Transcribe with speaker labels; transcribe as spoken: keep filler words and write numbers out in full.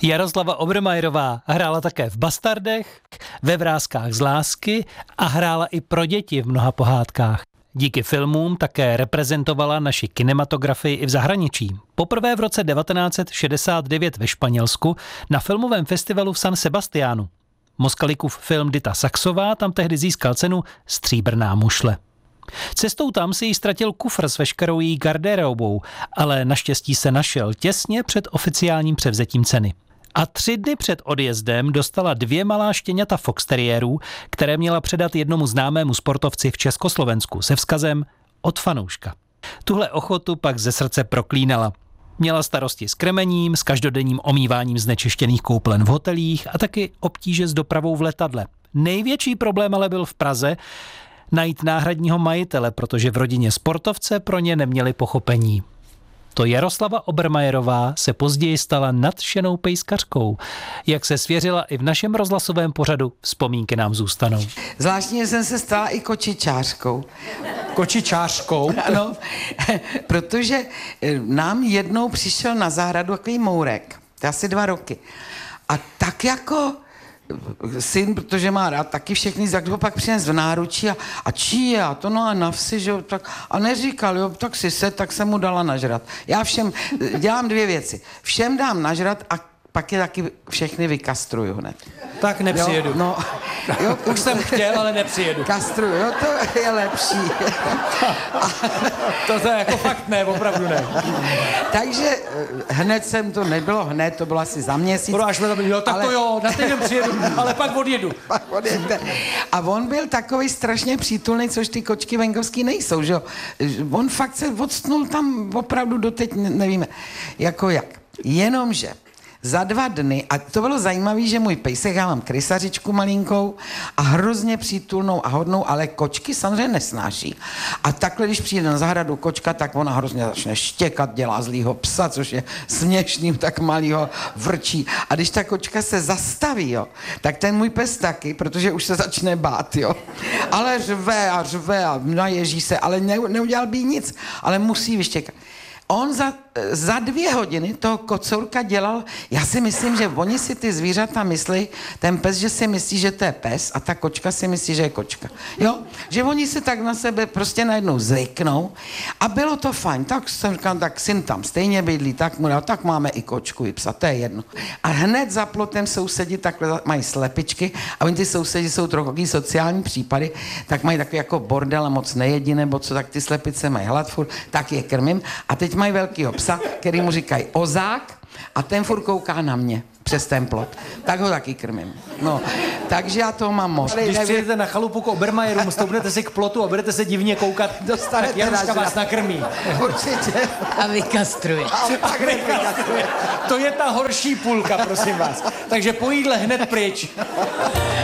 Speaker 1: Jaroslava Obermajerová hrála také v Bastardech, ve Vrázkách z lásky a hrála i pro děti v mnoha pohádkách. Díky filmům také reprezentovala naši kinematografii i v zahraničí. Poprvé v roce devatenáct set šedesát devět ve Španělsku na filmovém festivalu v San Sebastiánu. Moskalikův film Dita Saxová tam tehdy získal cenu Stříbrná mušle. Cestou tam si jí ztratil kufr s veškerou její gardérobou, ale naštěstí se našel těsně před oficiálním převzetím ceny. A tři dny před odjezdem dostala dvě malá štěňata foxteriérů, které měla předat jednomu známému sportovci v Československu se vzkazem od fanouška. Tuhle ochotu pak ze srdce proklínala. Měla starosti s krmením, s každodenním omýváním znečištěných koupelen v hotelích a taky obtíže s dopravou v letadle. Největší problém ale byl v Praze najít náhradního majitele, protože v rodině sportovce pro ně neměli pochopení. To Jaroslava Obermajerová se později stala nadšenou pejskařkou. Jak se svěřila i v našem rozhlasovém pořadu, vzpomínky nám zůstanou.
Speaker 2: Zvláštně jsem se stala i kočičářkou.
Speaker 1: Kočičářkou?
Speaker 2: Ano, protože nám jednou přišel na zahradu takový mourek, to je asi dva roky. A tak jako syn, protože má rád taky všechny, tak ho pak přines v náručí a, a čí je, a to no a na vsi, že jo, tak, a neříkal, jo, tak si se, tak jsem mu dala nažrat. Já všem, dělám dvě věci, všem dám nažrat a pak je taky všechny vykastruju hned.
Speaker 1: Tak nepřijedu.
Speaker 2: Jo, no, jo,
Speaker 1: už jsem chtěl, ale nepřijedu.
Speaker 2: Kastruju, jo, to je lepší.
Speaker 1: To, to je jako fakt ne, opravdu ne.
Speaker 2: Takže hned jsem to, nebylo hned, to bylo asi za měsíc.
Speaker 1: Až jsme tam byli, jo, tak ale... to jo, na týden přijedu, ale pak odjedu.
Speaker 2: Pak odjede. A on byl takový strašně přítulný, což ty kočky venkovský nejsou, že jo. On fakt se odstnul tam opravdu doteď, nevíme, jako jak. Jenomže za dva dny, a to bylo zajímavé, že můj pejsek, já mám krysařičku malinkou a hrozně přítulnou a hodnou, ale kočky samozřejmě nesnáší. A takhle, když přijde na zahradu kočka, tak ona hrozně začne štěkat, dělá zlýho psa, což je směšný, tak malýho vrčí. A když ta kočka se zastaví, jo, tak ten můj pes taky, protože už se začne bát, jo. Ale řve a řve a naježí se, ale ne, neudělal by nic, ale musí vyštěkat. On za, za dvě hodiny toho kocourka dělal, já si myslím, že oni si ty zvířata myslí, ten pes, že si myslí, že to je pes a ta kočka si myslí, že je kočka. Jo? Že oni si tak na sebe prostě najednou zvyknou a bylo to fajn. Tak jsem říkal, tak syn tam stejně bydlí, tak mu dal, tak máme i kočku, i psa, to je jedno. A hned za plotem sousedi takhle mají slepičky a oni ty sousedi jsou trochu sociální případy, tak mají takový jako bordel a moc nejedí nebo co, tak ty slepice mají hlad furt, tak je krmím a teď mají velkýho psa, který mu říkají Ozák a ten furt kouká na mě přes ten plot. Tak ho taky krmím. No, takže já toho mám moc.
Speaker 1: Když přijedete na chalupu k Obermajerům, stoupnete si k plotu a budete se divně koukat,
Speaker 2: dostanete
Speaker 1: tak Jaruška vás nakrmí.
Speaker 2: Určitě.
Speaker 3: A vykastruje.
Speaker 2: A pak vykastruje.
Speaker 1: To je ta horší půlka, prosím vás. Takže po jídle hned pryč.